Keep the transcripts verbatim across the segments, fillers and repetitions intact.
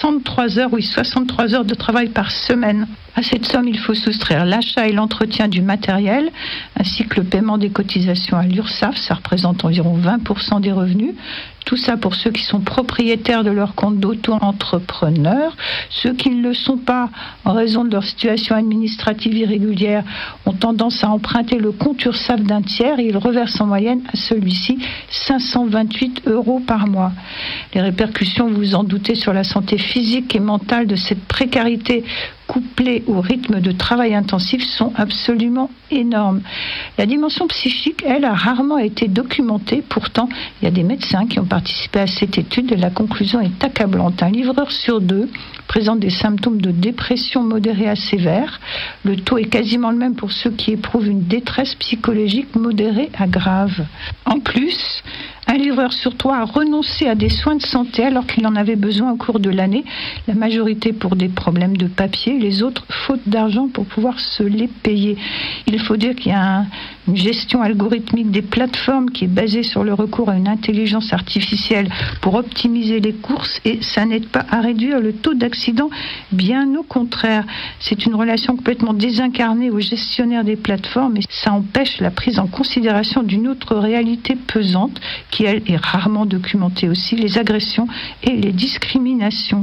soixante-trois heures, oui, soixante-trois heures de travail par semaine. À cette somme, il faut soustraire l'achat et l'entretien du matériel, ainsi que le paiement des cotisations à l'URSSAF, ça représente environ vingt pour cent des revenus. Tout ça pour ceux qui sont propriétaires de leur compte d'auto-entrepreneur. Ceux qui ne le sont pas, en raison de leur situation administrative irrégulière, ont tendance à emprunter le compte URSSAF d'un tiers et ils reversent en moyenne à celui-ci cinq cent vingt-huit euros par mois. Les répercussions, vous vous en doutez, sur la santé physique et mentale de cette précarité couplée au rythme de travail intensif sont absolument énormes. La dimension psychique, elle, a rarement été documentée. Pourtant, il y a des médecins qui ont participé à cette étude et la conclusion est accablante. Un livreur sur deux présente des symptômes de dépression modérée à sévère. Le taux est quasiment le même pour ceux qui éprouvent une détresse psychologique modérée à grave. En plus, un livreur sur trois a renoncé à des soins de santé alors qu'il en avait besoin au cours de l'année. La majorité pour des problèmes de papier, les autres faute d'argent pour pouvoir se les payer. Il faut dire qu'il y a un, une gestion algorithmique des plateformes qui est basée sur le recours à une intelligence artificielle pour optimiser les courses et ça n'aide pas à réduire le taux d'accident, bien au contraire. C'est une relation complètement désincarnée aux gestionnaires des plateformes et ça empêche la prise en considération d'une autre réalité pesante qui, elle, est rarement documentée aussi, les agressions et les discriminations.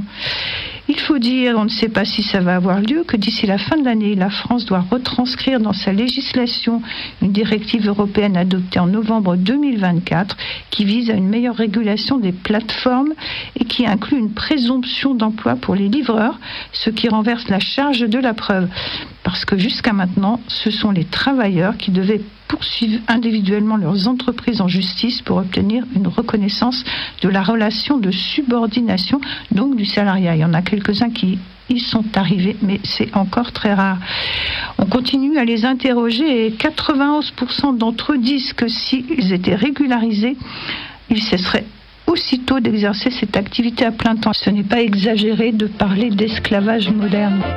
Il faut dire, on ne sait pas si ça va avoir lieu, que d'ici la fin de l'année, la France doit retranscrire dans sa législation une directive européenne adoptée en novembre deux mille vingt-quatre qui vise à une meilleure régulation des plateformes et qui inclut une présomption d'emploi pour les livreurs, ce qui renverse la charge de la preuve. Parce que jusqu'à maintenant, ce sont les travailleurs qui devaient poursuivre individuellement leurs entreprises en justice pour obtenir une reconnaissance de la relation de subordination, donc du salariat. Il y en a quelques-uns qui y sont arrivés, mais c'est encore très rare. On continue à les interroger et quatre-vingt-onze pour cent d'entre eux disent que s'ils étaient régularisés, ils cesseraient aussitôt d'exercer cette activité à plein temps. Ce n'est pas exagéré de parler d'esclavage moderne.